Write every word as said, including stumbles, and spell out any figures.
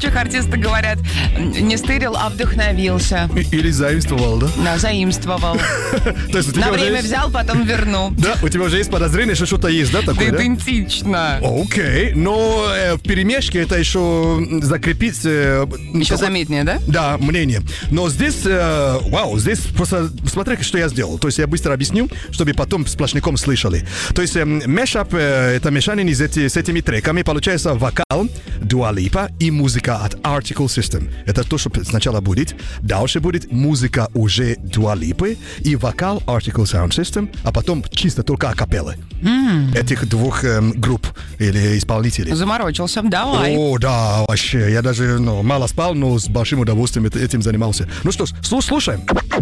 случаях артисты говорят, не стырил, а вдохновился. Или заимствовал, да? Да, заимствовал. То есть у тебя На уже время есть- взял, потом верну. Да, у тебя уже есть подозрение, что что-то есть, да, Да такое, да? идентично. Окей, но э, в перемешке это еще закрепить... э, Еще какой- заметнее, да? Да, мнение. Но здесь, э, вау, здесь просто смотри, что я сделал. То есть я быстро объясню, чтобы потом сплошняком слышали. То есть э, мешап, э, это мешанин из эти, с этими треками. Получается вокал Dua Lipa и музыка от Article System. Это то, что сначала будет. Дальше будет музыка уже Dua Lipa и вокал Article Sound System, а потом чисто только акапеллы. Mm. Этих двух э, групп или исполнителей. Заморочился. Давай. О, да, вообще. Я даже ну, мало спал, но с большим удовольствием это- этим занимался. Ну что ж, слу- слушаем.